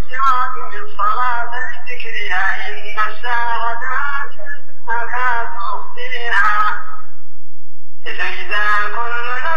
وأقم الصلاة لذكرها إن الساعة آتية أكاد أخفيها لتجزى كل